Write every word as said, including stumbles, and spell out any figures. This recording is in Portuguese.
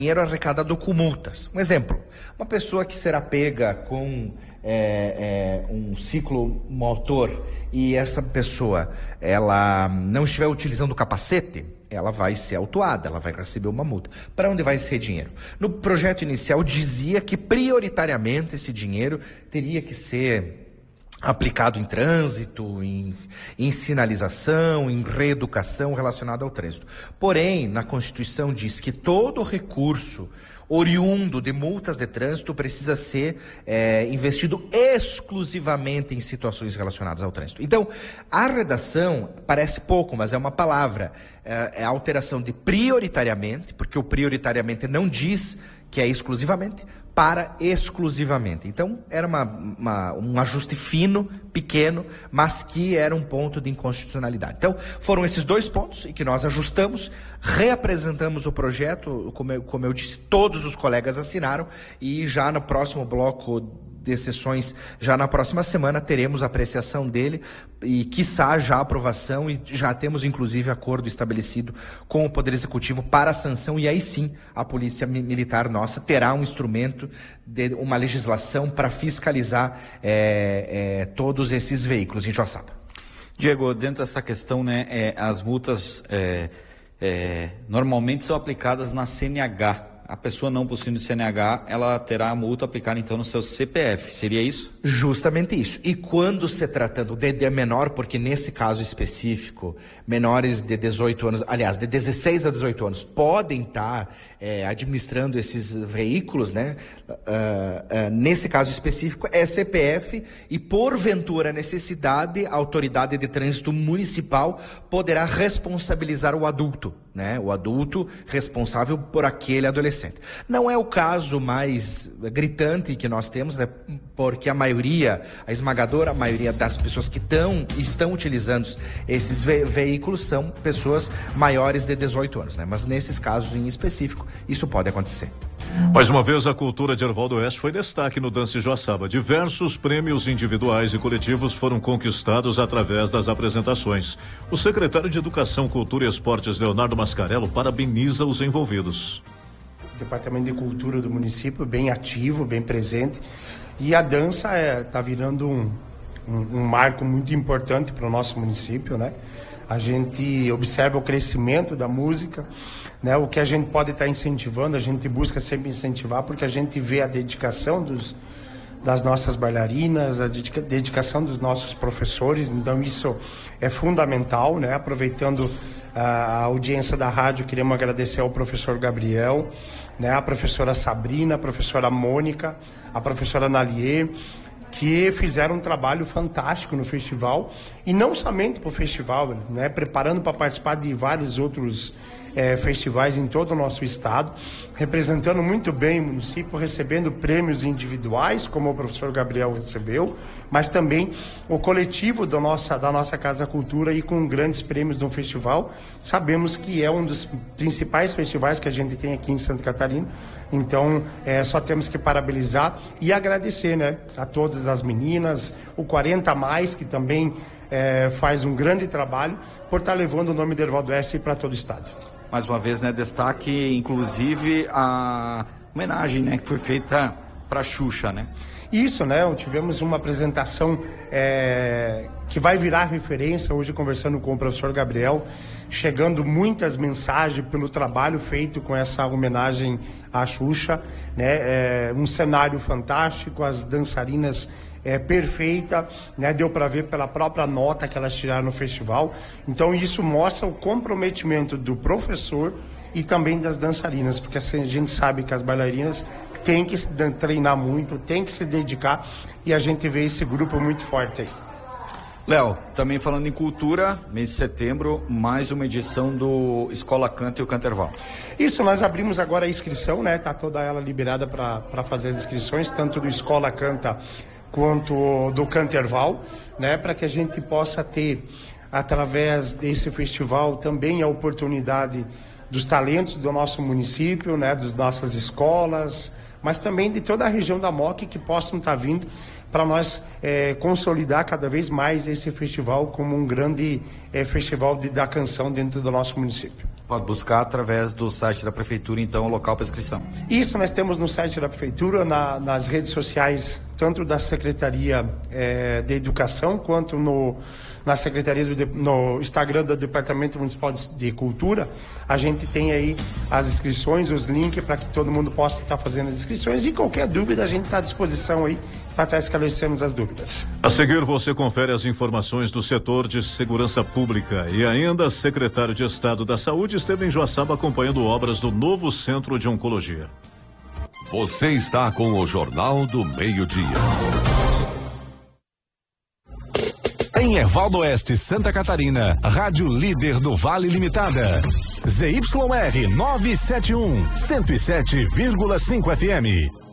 dinheiro arrecadado com multas. Um exemplo, uma pessoa que será pega com é, é, um ciclo motor e essa pessoa ela não estiver utilizando o capacete, ela vai ser autuada, ela vai receber uma multa. Para onde vai esse dinheiro? No projeto inicial dizia que prioritariamente esse dinheiro teria que ser aplicado em trânsito, em, em sinalização, em reeducação relacionada ao trânsito. Porém, na Constituição diz que todo recurso oriundo de multas de trânsito precisa ser é, investido exclusivamente em situações relacionadas ao trânsito. Então, a redação parece pouco, mas é uma palavra. É, é a alteração de prioritariamente, porque o prioritariamente não diz que é exclusivamente, para exclusivamente. Então, era uma, uma, um ajuste fino, pequeno, mas que era um ponto de inconstitucionalidade. Então, foram esses dois pontos em que nós ajustamos, reapresentamos o projeto, como eu, como eu disse, todos os colegas assinaram, e já no próximo bloco de sessões, já na próxima semana, teremos a apreciação dele e, quiçá, já a aprovação, e já temos, inclusive, acordo estabelecido com o Poder Executivo para a sanção, e aí sim a Polícia Militar nossa terá um instrumento, de uma legislação para fiscalizar é, é, todos esses veículos em Joaçaba. Diego, dentro dessa questão, né, é, as multas é, é, normalmente são aplicadas na C N H. A pessoa não possuindo C N H, ela terá a multa aplicada então no seu C P F, seria isso? Justamente isso. E quando se tratando de, de menor, porque nesse caso específico, menores de dezoito anos, aliás, de dezesseis a dezoito anos, podem estar é, administrando esses veículos, né? Uh, uh, nesse caso específico, é C P F e, porventura, necessidade, a autoridade de trânsito municipal poderá responsabilizar o adulto, né? O adulto responsável por aquele adolescente. Não é o caso mais gritante que nós temos, né? Porque a maioria, a esmagadora maioria das pessoas que tão, estão utilizando esses ve- veículos são pessoas maiores de dezoito anos, né? Mas nesses casos em específico, isso pode acontecer. Mais uma vez, a cultura de Erval do Oeste foi destaque no Dance Joaçaba. Diversos prêmios individuais e coletivos foram conquistados através das apresentações. O secretário de Educação, Cultura e Esportes, Leonardo Mascarello, parabeniza os envolvidos. O Departamento de Cultura do município bem ativo, bem presente, e a dança está é, virando um, um, um marco muito importante para o nosso município, né? A gente observa o crescimento da música, né? O que a gente pode estar tá incentivando, a gente busca sempre incentivar, porque a gente vê a dedicação dos, das nossas bailarinas, a dedica, dedicação dos nossos professores, então isso é fundamental, né? Aproveitando a audiência da rádio, queremos agradecer ao professor Gabriel, né? A professora Sabrina, a professora Mônica, a professora Nalier, que fizeram um trabalho fantástico no festival, e não somente para o festival, né? Preparando para participar de vários outros é, festivais em todo o nosso estado, representando muito bem o município, recebendo prêmios individuais, como o professor Gabriel recebeu, mas também o coletivo da nossa, da nossa Casa Cultura, e com grandes prêmios no festival. Sabemos que é um dos principais festivais que a gente tem aqui em Santa Catarina, então é, só temos que parabenizar e agradecer, né, a todas as meninas, o quarenta mais, que também é, faz um grande trabalho por estar levando o nome de Erval do Oeste para todo o estado. Mais uma vez, né, destaque inclusive a homenagem, né, que foi feita para a Xuxa, né? Isso, né? Tivemos uma apresentação é, que vai virar referência, hoje conversando com o professor Gabriel, chegando muitas mensagens pelo trabalho feito com essa homenagem à Xuxa, né? É, um cenário fantástico, as dançarinas é perfeita, né? Deu para ver pela própria nota que elas tiraram no festival. Então isso mostra o comprometimento do professor e também das dançarinas, porque assim, a gente sabe que as bailarinas têm que treinar muito, têm que se dedicar, e a gente vê esse grupo muito forte aí. Léo, também falando em cultura, mês de setembro, mais uma edição do Escola Canta e o Canterval. Isso, nós abrimos agora a inscrição, né? Tá toda ela liberada para fazer as inscrições, tanto do Escola Canta quanto do Canterval, né? Para que a gente possa ter, através desse festival, também a oportunidade dos talentos do nosso município, né? Das nossas escolas, mas também de toda a região da Moca, que possam estar vindo para nós é, consolidar cada vez mais esse festival como um grande é, festival de, da canção dentro do nosso município. Pode buscar através do site da prefeitura, então, o local para inscrição. Isso nós temos no site da prefeitura, na, nas redes sociais, tanto da Secretaria eh, de Educação, quanto no, na Secretaria do, no Instagram do Departamento Municipal de Cultura. A gente tem aí as inscrições, os links para que todo mundo possa estar fazendo as inscrições, e qualquer dúvida a gente está à disposição aí para estar esclarecendo as dúvidas. A seguir, você confere as informações do setor de segurança pública. E ainda, secretário de Estado da Saúde esteve em Joaçaba acompanhando obras do novo Centro de Oncologia. Você está com o Jornal do Meio-Dia. Em Ervaldo Oeste, Santa Catarina, Rádio Líder do Vale Limitada. Z Y R novecentos e setenta e um, cento e sete vírgula cinco F M.